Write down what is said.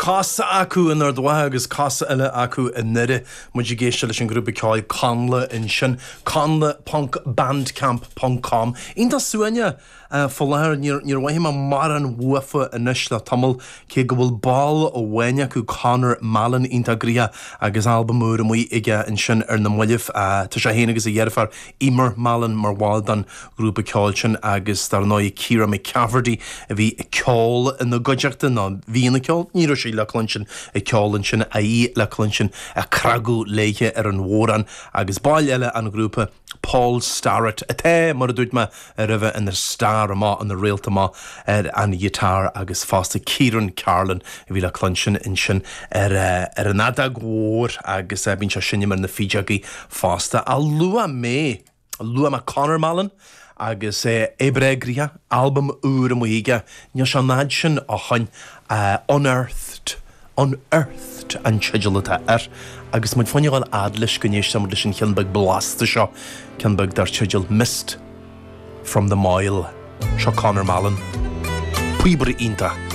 Casa acu in ar dwa agus casa ile acu in nire mu géiste leis an grúpa ceáil Conla in sin conla.bandcamp.com Ínta suaine foláir níor waithim a mar an wufa inis le tamil cé go bhfuil ball ó bhaine acu Conor Mallon ínta gria agus album úr mui ige in sin ar na muilih tá sé héana agus a dhearfar Emer Mallon mar bháil dan grúpa ceáil sin agus tar ná Ciara McCafferty a bhí ceáil in na goideachta ná bhí na ceáil níor sé le clunsin a ceálann sin a le clunsin a cragú léige ar an mhóran agus bail eile an grúpa Paul Starrett a té mar a dúirt me a ribh in ar star amá an na réalta má ar an guitar agus fásta Kieran Carlin a bhí le clunsin in sin ar an adag mhór agus bín se sinne mar na fídeagaí fásta a lua mé Conor Mallon agus Ebregria album úr am ige ní se náid sin a chuin unearthed an tseidilata agus muid fanneáil adlis gonéis sam leis an cheanbeg blasta seo ceanbeg dar tseidil Mist from the Mile seo Conor Mallon. Puibre ínta.